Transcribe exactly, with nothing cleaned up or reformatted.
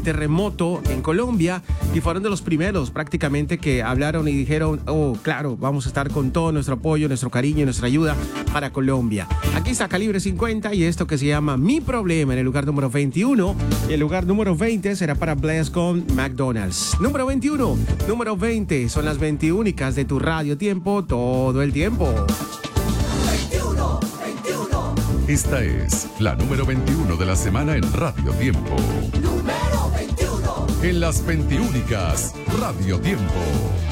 terremoto en Colombia y fueron de los primeros prácticamente que hablaron y dijeron, oh, claro, vamos a estar con todo nuestro apoyo, nuestro cariño y nuestra ayuda para Colombia. Aquí está Calibre cincuenta y esto que se llama Mi Problema en el lugar número veintiuno. Y el lugar número veinte será para Bless con McDonald's. Número veintiuno, número veinte, son las veinte únicas de tu radio tiempo todo el tiempo. veintiuno, veintiuno. Esta es la número veintiuno de la semana en Radio Tiempo. Número veintiuno. En las veintiúnicas Radio Tiempo.